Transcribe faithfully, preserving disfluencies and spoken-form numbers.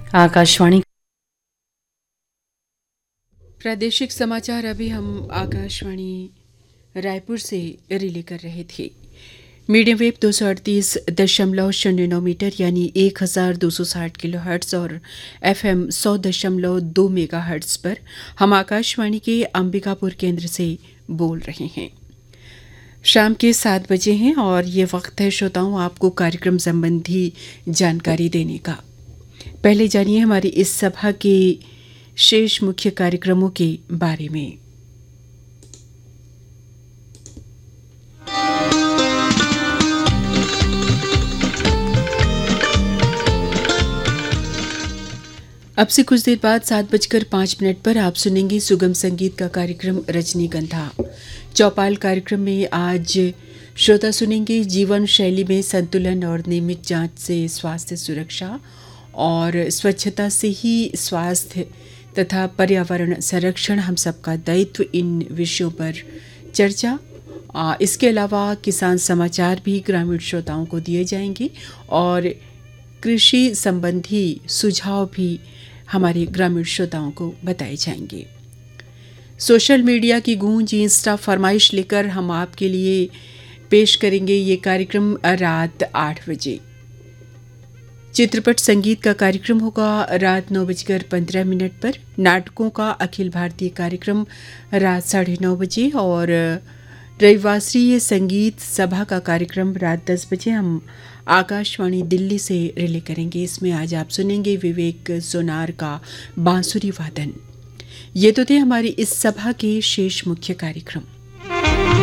आकाशवाणी। प्रादेशिक समाचार अभी हम आकाशवाणी रायपुर से रिले कर रहे थे। मीडियम वेव दो सौ अड़तीस दशमलव शून्य नौ मीटर यानी एक हजार दो सौ साठ किलो हर्ट्स और एफ एम सौ दशमलव दो मेगा हर्ट्स पर हम आकाशवाणी के अंबिकापुर केंद्र से बोल रहे हैं। शाम के सात बजे हैं और ये वक्त है श्रोताओं आपको कार्यक्रम संबंधी जानकारी देने का। पहले जानिए हमारी इस सभा के शेष मुख्य कार्यक्रमों के बारे में। अब से कुछ देर बाद सात बजकर पाँच मिनट पर आप सुनेंगे सुगम संगीत का कार्यक्रम रजनीगंधा। चौपाल कार्यक्रम में आज श्रोता सुनेंगे जीवन शैली में संतुलन और नियमित जांच से स्वास्थ्य सुरक्षा और स्वच्छता से ही स्वास्थ्य तथा पर्यावरण संरक्षण हम सबका दायित्व, इन विषयों पर चर्चा। आ, इसके अलावा किसान समाचार भी ग्रामीण श्रोताओं को दिए जाएंगे और कृषि संबंधी सुझाव भी हमारे ग्रामीण श्रोताओं को बताए जाएंगे। सोशल मीडिया की गूंज, इंस्टा फरमाइश लेकर हम आपके लिए पेश करेंगे ये कार्यक्रम रात आठ बजे। चित्रपट संगीत का कार्यक्रम होगा रात नौ बजकर पंद्रह मिनट पर। नाटकों का अखिल भारतीय कार्यक्रम रात साढ़े नौ बजे और रविवासरीय संगीत सभा का कार्यक्रम रात दस बजे हम आकाशवाणी दिल्ली से रिले करेंगे। इसमें आज आप सुनेंगे विवेक सोनार का बांसुरी वादन। ये तो थे हमारी इस सभा के शेष मुख्य कार्यक्रम।